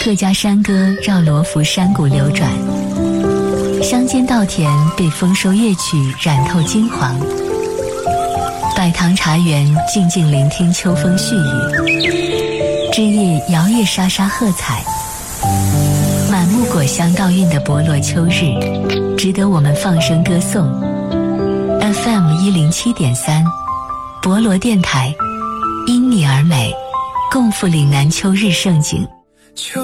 各家山歌绕罗浮山谷流转，乡间稻田被丰收乐曲染透金黄。百塘茶园静静聆听秋风絮语，枝叶摇曳沙沙喝彩。满目果香倒映的博罗秋日，值得我们放声歌颂。FM 107.3，博罗电台，因你而美，共赴岭南秋日盛景。